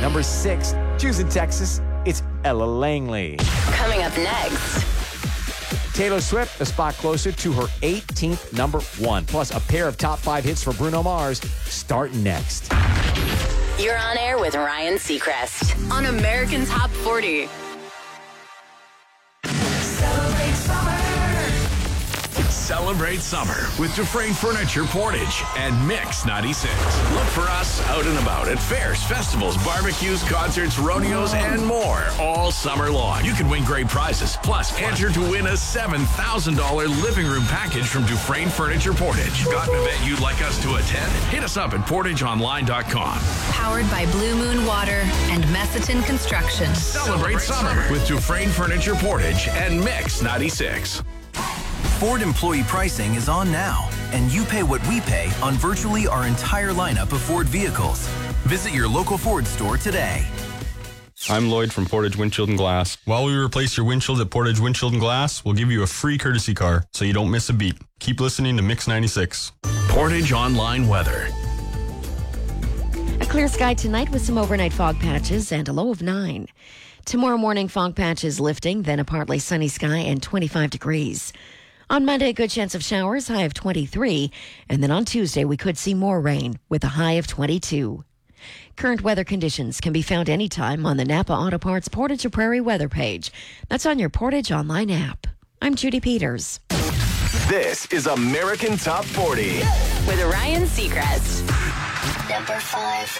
Number 6, choosing Texas, it's Ella Langley. Coming up next. Taylor Swift, a spot closer to her 18th number 1. Plus, a pair of top 5 hits for Bruno Mars start next. You're on air with Ryan Seacrest on American Top 40. Celebrate summer with Dufresne Furniture Portage and Mix 96. Look for us out and about at fairs, festivals, barbecues, concerts, rodeos, and more all summer long. You can win great prizes. Plus, enter to win a $7,000 living room package from Dufresne Furniture Portage. Got an event you'd like us to attend? Hit us up at portageonline.com. Powered by Blue Moon Water and Messiton Construction. Celebrate summer with Dufresne Furniture Portage and Mix 96. Ford employee pricing is on now, and you pay what we pay on virtually our entire lineup of Ford vehicles. Visit your local Ford store today. I'm Lloyd from Portage Windshield and Glass. While we replace your windshield at Portage Windshield and Glass, we'll give you a free courtesy car so you don't miss a beat. Keep listening to Mix 96. Portage Online Weather. A clear sky tonight with some overnight fog patches and a low of 9. Tomorrow morning, fog patches lifting, then a partly sunny sky and 25 degrees. On Monday, a good chance of showers, high of 23. And then on Tuesday, we could see more rain with a high of 22. Current weather conditions can be found anytime on the Napa Auto Parts Portage of Prairie weather page. That's on your Portage Online app. I'm Judy Peters. This is American Top 40. With Ryan Seacrest. Number 5.